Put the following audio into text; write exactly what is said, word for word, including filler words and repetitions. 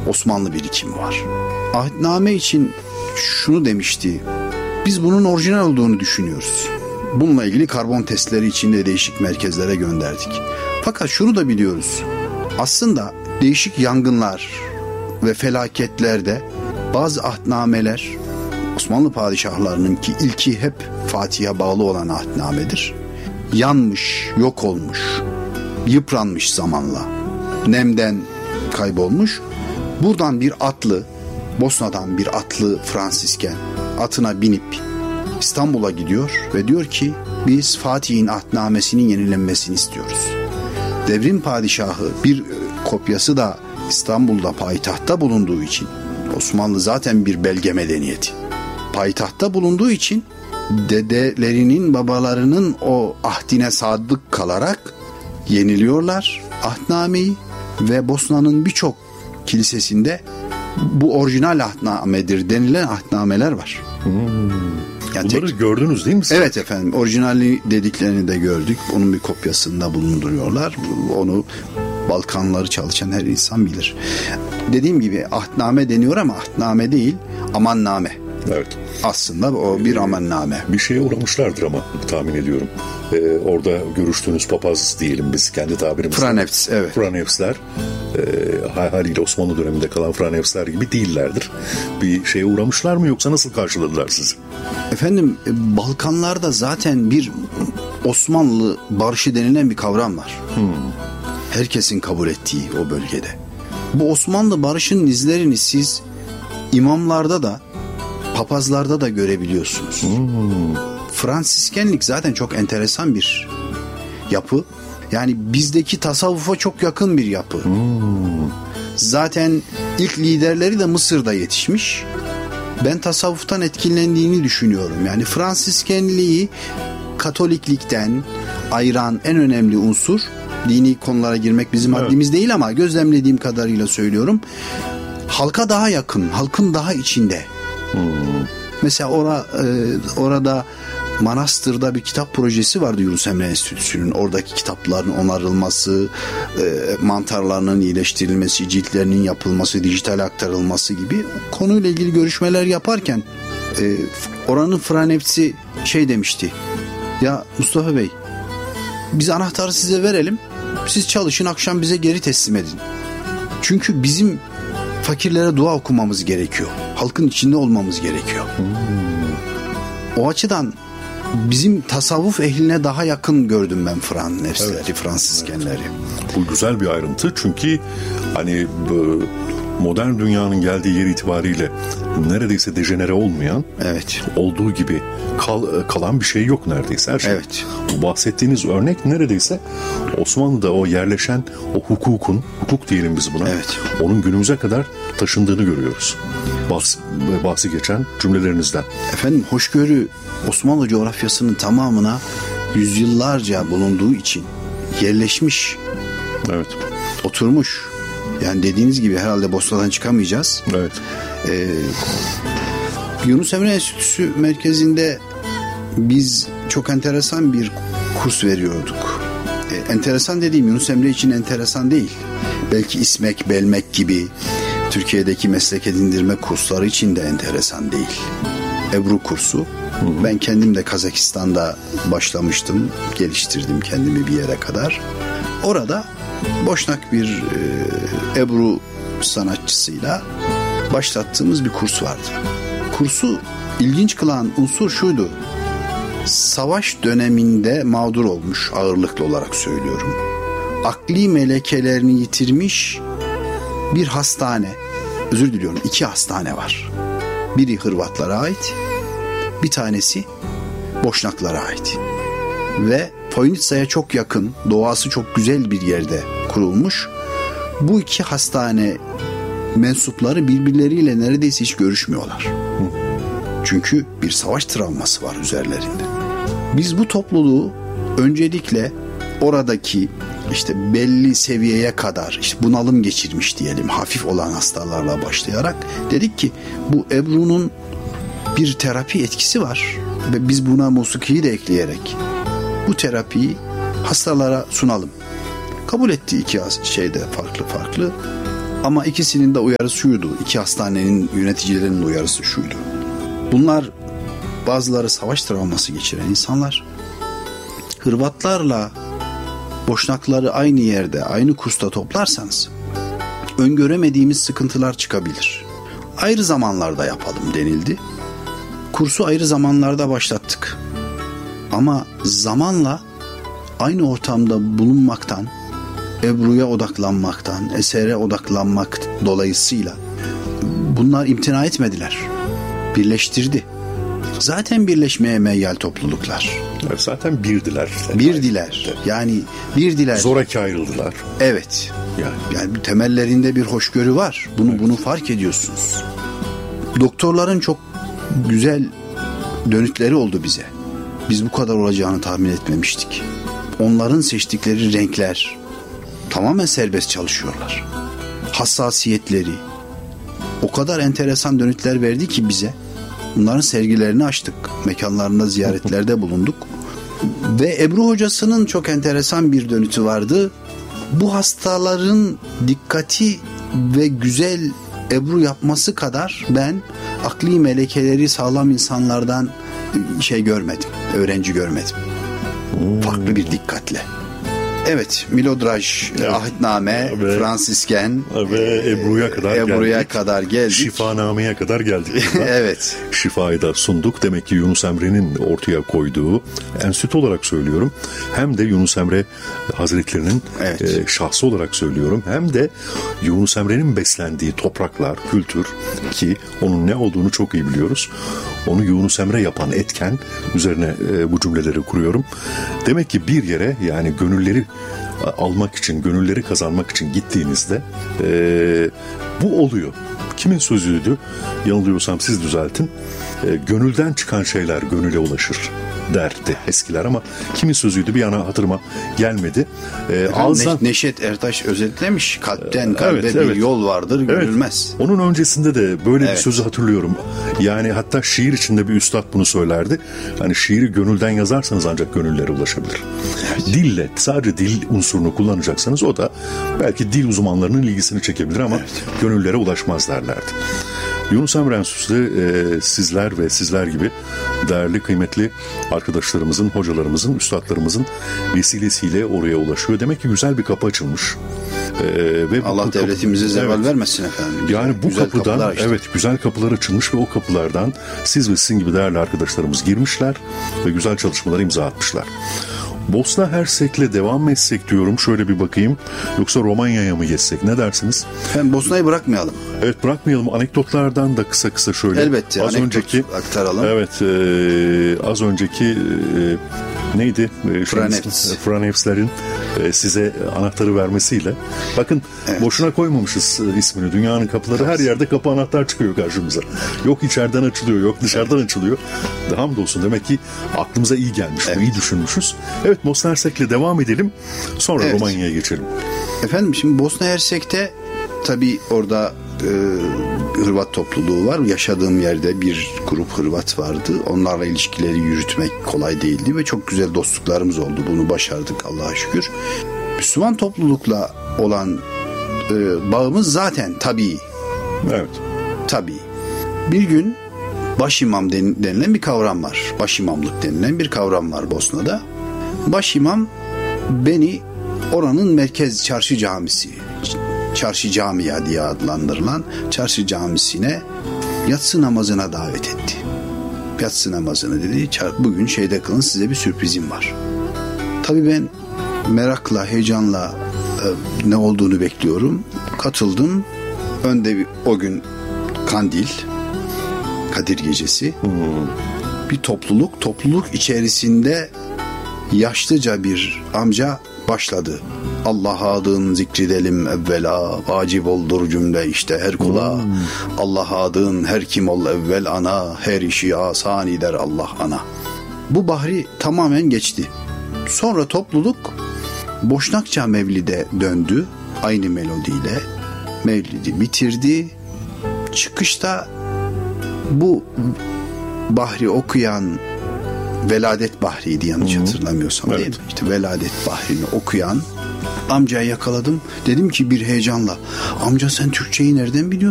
Osmanlı birikimi var. Ahdname için şunu demişti: biz bunun orijinal olduğunu düşünüyoruz. Bununla ilgili karbon testleri için de değişik merkezlere gönderdik. Fakat şunu da biliyoruz: aslında değişik yangınlar ve felaketlerde bazı ahdnameler, Osmanlı padişahlarının ki ilki hep Fatih'e bağlı olan ahdnamedir, yanmış, yok olmuş, yıpranmış zamanla, nemden kaybolmuş. Buradan bir atlı, Bosna'dan bir atlı Fransisken atına binip İstanbul'a gidiyor ve diyor ki biz Fatih'in ahdnamesinin yenilenmesini istiyoruz. Devrim padişahı bir kopyası da İstanbul'da payitahtta bulunduğu için, Osmanlı zaten bir belge medeniyeti, payitahtta bulunduğu için dedelerinin, babalarının o ahdine sadık kalarak yeniliyorlar ahdnameyi ve Bosna'nın birçok kilisesinde bu orijinal ahdnamedir denilen ahdnameler var. Hmm. Yani bunları tek... gördünüz değil mi siz? Evet efendim, orijinali dediklerini de gördük. Onun bir kopyasında bulunduruyorlar. Onu Balkanları çalışan her insan bilir. Dediğim gibi ahdname deniyor ama ahdname değil, amanname. Evet. Aslında o bir amanname. Bir şeye uğramışlardır ama tahmin ediyorum. Ee, orada görüştüğünüz papaz diyelim biz kendi tabirimizde. Franevs, evet. Franevsler e, haliyle Osmanlı döneminde kalan Franevsler gibi değillerdir. Bir şeye uğramışlar mı yoksa nasıl karşıladılar sizi? Efendim, Balkanlarda zaten bir Osmanlı barışı denilen bir kavram var. Hmm. Herkesin kabul ettiği o bölgede. Bu Osmanlı barışının izlerini siz imamlarda da, papazlarda da görebiliyorsunuz. Hmm. Fransiskenlik zaten çok enteresan bir yapı. Yani bizdeki tasavvufa çok yakın bir yapı. Hmm. Zaten ilk liderleri de Mısır'da yetişmiş. Ben tasavvuftan etkilendiğini düşünüyorum. Yani Fransiskenliği Katoliklikten ayıran en önemli unsur, dini konulara girmek bizim evet. haddimiz değil ama gözlemlediğim kadarıyla söylüyorum, halka daha yakın, halkın daha içinde. Hmm. Mesela ora, e, orada Manastır'da bir kitap projesi vardı Yunus Emre Enstitüsü'nün. Oradaki kitapların onarılması, e, mantarlarının iyileştirilmesi, ciltlerinin yapılması, dijital aktarılması gibi konuyla ilgili görüşmeler yaparken e, oranın Franevsi şey demişti: ya Mustafa Bey, biz anahtarı size verelim, siz çalışın, akşam bize geri teslim edin. Çünkü bizim fakirlere dua okumamız gerekiyor. Halkın içinde olmamız gerekiyor. Hmm. O açıdan bizim tasavvuf ehline daha yakın gördüm ben Fransızları, evet. Fransiskenleri. Evet. Bu güzel bir ayrıntı çünkü hani bu modern dünyanın geldiği yer itibariyle neredeyse dejenere olmayan, evet, olduğu gibi kal, kalan bir şey yok neredeyse. Her şey. Evet. Bu bahsettiğiniz örnek neredeyse Osmanlı'da o yerleşen o hukukun, hukuk diyelim biz buna, evet, onun günümüze kadar taşındığını görüyoruz. Bahs, bahsi geçen cümlelerinizden. Efendim, hoşgörü Osmanlı coğrafyasının tamamına yüzyıllarca bulunduğu için yerleşmiş. Evet. Oturmuş. Yani dediğiniz gibi herhalde Bosna'dan çıkamayacağız. Evet. Ee, Yunus Emre Enstitüsü merkezinde biz çok enteresan bir kurs veriyorduk. Ee, enteresan dediğim Yunus Emre için enteresan değil. Belki İSMEK, BELMEK gibi Türkiye'deki meslek edindirme kursları için de enteresan değil. Ebru kursu. Hı hı. Ben kendim de Kazakistan'da başlamıştım. Geliştirdim kendimi bir yere kadar. Orada Boşnak bir e, Ebru sanatçısıyla başlattığımız bir kurs vardı. Kursu ilginç kılan unsur şuydu: savaş döneminde mağdur olmuş, ağırlıklı olarak söylüyorum, akli melekelerini yitirmiş bir hastane, özür diliyorum iki hastane var. Biri Hırvatlara ait, bir tanesi Boşnaklara ait. Ve Foynitsa'ya çok yakın, doğası çok güzel bir yerde kurulmuş. Bu iki hastane mensupları birbirleriyle neredeyse hiç görüşmüyorlar. Çünkü bir savaş travması var üzerlerinde. Biz bu topluluğu öncelikle oradaki işte belli seviyeye kadar, işte bunalım geçirmiş diyelim, hafif olan hastalarla başlayarak dedik ki bu Ebru'nun bir terapi etkisi var ve biz buna musikiyi de ekleyerek bu terapiyi hastalara sunalım. Kabul etti iki şeyde farklı farklı. Ama ikisinin de uyarısı şuydu. İki hastanenin yöneticilerinin uyarısı şuydu. Bunlar bazıları savaş travması geçiren insanlar. Hırvatlarla Boşnakları aynı yerde, aynı kursta toplarsanız öngöremediğimiz sıkıntılar çıkabilir. Ayrı zamanlarda yapalım denildi. Kursu ayrı zamanlarda başlattık. Ama zamanla aynı ortamda bulunmaktan, Ebru'ya odaklanmaktan, esere odaklanmak dolayısıyla bunlar imtina etmediler. Birleştirdi. Zaten birleşmeye meyyal topluluklar. Evet, zaten birdiler. Birdiler. Yani birdiler. Zoraki ayrıldılar. Evet. Yani, yani temellerinde bir hoşgörü var. Bunu evet. bunu fark ediyorsunuz. Doktorların çok güzel dönütleri oldu bize. Biz bu kadar olacağını tahmin etmemiştik. Onların seçtikleri renkler tamamen serbest çalışıyorlar. Hassasiyetleri o kadar enteresan dönütler verdi ki bize. Bunların sergilerini açtık. Mekanlarında ziyaretlerde bulunduk. Ve Ebru hocasının çok enteresan bir dönütü vardı. Bu hastaların dikkati ve güzel Ebru yapması kadar ben akli melekeleri sağlam insanlardan şey görmedim. Öğrenci görmedim. Hmm. Farklı bir dikkatle. Evet, Milodraj, evet. Ahitname, ve, Fransisken ve Ebru'ya kadar Ebru'ya geldik. kadar geldik. Şifanameye kadar geldik. Evet. Şifayı da sunduk. Demek ki Yunus Emre'nin ortaya koyduğu, enstitü olarak söylüyorum, hem de Yunus Emre Hazretleri'nin evet. e, şahsı olarak söylüyorum, hem de Yunus Emre'nin beslendiği topraklar, kültür, ki onun ne olduğunu çok iyi biliyoruz. Onu Yunus Emre yapan etken üzerine e, bu cümleleri kuruyorum. Demek ki bir yere, yani gönülleri almak için, gönülleri kazanmak için gittiğinizde e, bu oluyor. Kimin sözüydü? Yanılıyorsam siz düzeltin. E, gönülden çıkan şeyler gönüle ulaşır derdi eskiler, ama kimin sözüydü bir yana hatırıma gelmedi. E, ağızdan... Neşet Ertaş özetlemiş. Kalpten kalbe evet, bir evet. yol vardır, görülmez. Evet. Onun öncesinde de böyle evet. bir sözü hatırlıyorum. Yani hatta şiir içinde bir üstad bunu söylerdi. Hani şiiri gönülden yazarsanız ancak gönüllere ulaşabilir. Evet. Dille, sadece dil unsurunu kullanacaksanız o da belki dil uzmanlarının ilgisini çekebilir ama evet. gönüllere ulaşmaz derlerdi. Yunus Emre Enstitüsü e, sizler ve sizler gibi değerli, kıymetli arkadaşlarımızın, hocalarımızın, üstadlarımızın vesilesiyle oraya ulaşıyor. Demek ki güzel bir kapı açılmış. Ee, ve Allah kapı, devletimize zeval evet. vermesin efendim. Güzel, yani bu kapıdan evet güzel kapılar açılmış ve o kapılardan siz ve sizin gibi değerli arkadaşlarımız girmişler ve güzel çalışmalar imza atmışlar. Bosna Hersek'le devam mı etsek diyorum. Şöyle bir bakayım. Yoksa Romanya'ya mı geçsek? Ne dersiniz? Hem Bosna'yı bırakmayalım. Evet, bırakmayalım. Anekdotlardan da kısa kısa şöyle. Elbette. Az önceki aktaralım. Evet. E, az önceki e, neydi? Franevs. Franevs'lerin e, size anahtarı vermesiyle. Bakın evet. boşuna koymamışız ismini. Dünyanın kapıları, evet. her yerde kapı anahtar çıkıyor karşımıza. Yok içeriden açılıyor, yok dışarıdan evet. açılıyor. Hamdolsun, demek ki aklımıza iyi gelmiş. Evet. iyi düşünmüşüz. Evet, Bosna Hersek'le devam edelim. Sonra evet. Romanya'ya geçelim. Efendim, şimdi Bosna Hersek'te tabii orada e, Hırvat topluluğu var. Yaşadığım yerde bir grup Hırvat vardı. Onlarla ilişkileri yürütmek kolay değildi ve çok güzel dostluklarımız oldu. Bunu başardık Allah'a şükür. Müslüman toplulukla olan e, bağımız zaten tabii. Evet. Tabii. Bir gün başimam denilen bir kavram var. Başimamlık denilen bir kavram var Bosna'da. Başimam beni oranın merkez çarşı camisi, çarşı camia diye adlandırılan çarşı camisine yatsı namazına davet etti. Yatsı namazını dedi, bugün şeyde kılın, size bir sürprizim var. Tabii ben merakla, heyecanla e, ne olduğunu bekliyorum. Katıldım. Önde bir, o gün Kandil, Kadir Gecesi. Hmm. Bir topluluk, topluluk içerisinde yaşlıca bir amca başladı. Allah adın zikredelim evvela, vacip oldur cümle işte her kula. Hmm. Allah adın her kim ol evvel ana, her işi asan eder Allah ana. Bu bahri tamamen geçti. Sonra topluluk Boşnakça Mevlid'e döndü. Aynı melodiyle Mevlid'i bitirdi. Çıkışta bu bahri okuyan, Veladet Bahri'ydi yanlış hmm. hatırlamıyorsam, evet. değil mi? İşte Veladet Bahri'ni okuyan Amcayı yakaladım. Dedim ki bir heyecanla, amca sen Türkçeyi nereden biliyorsun?